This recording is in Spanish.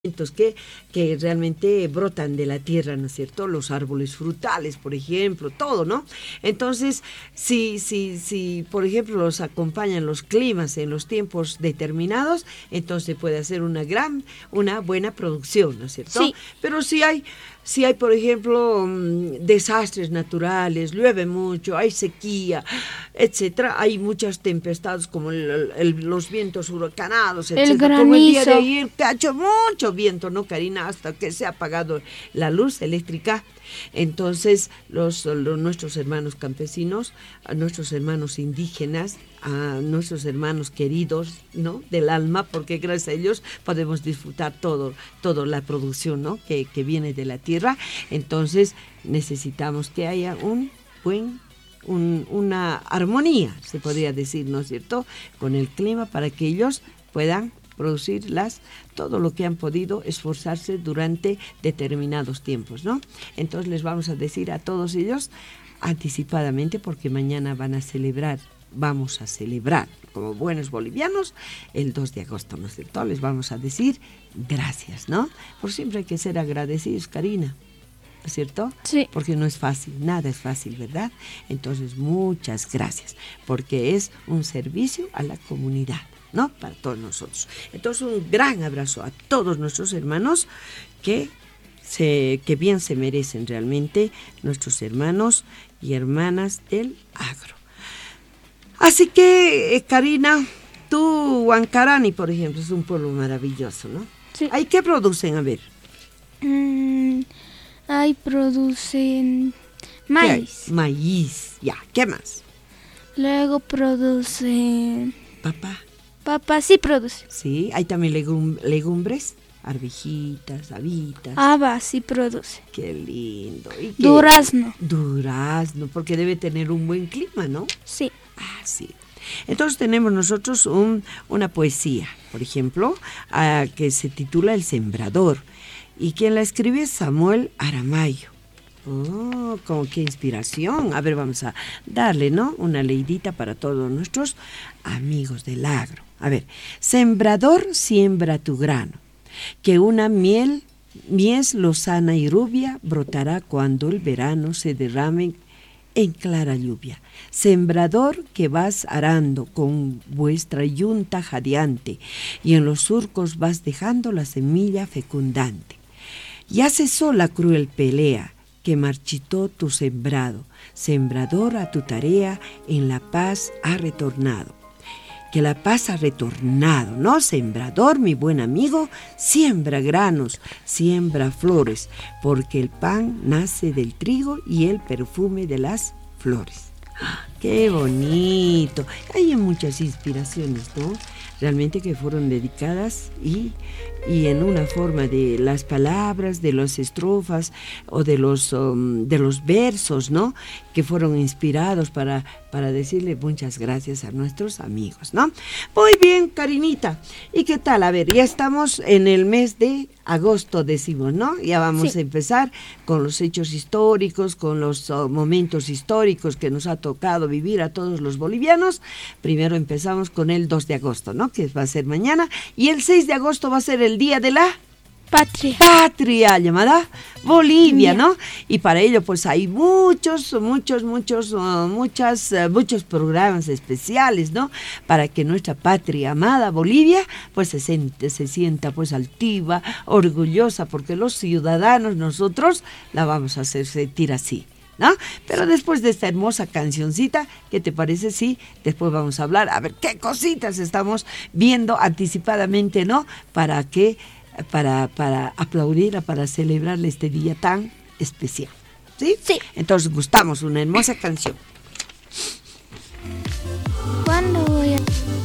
que realmente brotan de la tierra, ¿no es cierto? Los árboles frutales, por ejemplo, todo, ¿no? Entonces, si, por ejemplo, los acompañan los climas en los tiempos determinados, entonces puede hacer una buena producción, ¿no es cierto? Sí. Pero si hay, por ejemplo, desastres naturales, llueve mucho, hay sequía, etcétera, hay muchas tempestades como los vientos huracanados, etcétera. El granizo. Como el día de ayer, que ha hecho mucho viento, ¿no, Karina? Hasta que se ha apagado la luz eléctrica. Entonces, nuestros hermanos campesinos, a nuestros hermanos indígenas, a nuestros hermanos queridos, ¿no? Del alma, porque gracias a ellos podemos disfrutar toda la producción, ¿no? que viene de la tierra. Entonces, necesitamos que haya una armonía, se podría decir, ¿no es cierto?, con el clima para que ellos puedan producir todo lo que han podido esforzarse durante determinados tiempos, ¿no? Entonces les vamos a decir a todos ellos anticipadamente, porque mañana vamos a celebrar como buenos bolivianos el 2 de agosto, ¿no es cierto? Les vamos a decir gracias, ¿no? Por siempre hay que ser agradecidos, Karina, ¿no es cierto? Sí. Porque no es fácil, nada es fácil, ¿verdad? Entonces, muchas gracias, porque es un servicio a la comunidad, ¿no? Para todos nosotros. Entonces, un gran abrazo a todos nuestros hermanos que bien se merecen realmente, nuestros hermanos y hermanas del agro. Así que, Karina, tú, Huancarani, por ejemplo, es un pueblo maravilloso, ¿no? Sí. ¿Ahí qué producen? A ver. Ahí producen maíz. Maíz, ya. ¿Qué más? Luego producen... Papa, sí produce. sí. Hay también legumbres, arvejitas, habitas. Habas sí produce. Qué lindo. Durazno, porque debe tener un buen clima, ¿no? Sí. Ah, sí. Entonces tenemos nosotros una poesía, por ejemplo, que se titula El Sembrador, y quien la escribe es Samuel Aramayo. Oh, como qué inspiración. A ver, vamos a darle, ¿no?, una leidita para todos nuestros amigos del agro. A ver, sembrador, siembra tu grano, que una mies lozana y rubia brotará cuando el verano se derrame en clara lluvia. Sembrador que vas arando con vuestra yunta jadeante, y en los surcos vas dejando la semilla fecundante. Ya cesó la cruel pelea que marchitó tu sembrado. Sembrador, a tu tarea en la paz ha retornado. Que la paz ha retornado, ¿no? Sembrador, mi buen amigo, siembra granos, siembra flores, porque el pan nace del trigo y el perfume de las flores. ¡Qué bonito! Hay muchas inspiraciones, ¿no? Realmente que fueron dedicadas y en una forma de las palabras, de las estrofas o de los versos, ¿no?, que fueron inspirados para decirle muchas gracias a nuestros amigos, ¿no? Muy bien, Karinita. ¿Y qué tal? A ver, ya estamos en el mes de agosto, decimos, ¿no? Ya vamos a empezar con los hechos históricos, con los momentos históricos que nos ha tocado vivir a todos los bolivianos. Primero empezamos con el 2 de agosto, ¿no?, que va a ser mañana, y el 6 de agosto va a ser el Día de la Patria, llamada Bolivia, ¿no? Y para ello, pues hay muchos programas especiales, ¿no?, para que nuestra patria amada Bolivia, pues se sienta pues altiva, orgullosa, porque los ciudadanos nosotros la vamos a hacer sentir así, ¿no? Pero después de esta hermosa cancioncita, ¿qué te parece si después vamos a hablar? A ver qué cositas estamos viendo anticipadamente, ¿no?, para aplaudir, para celebrarle este día tan especial. ¿Sí? Sí. Entonces gustamos una hermosa canción.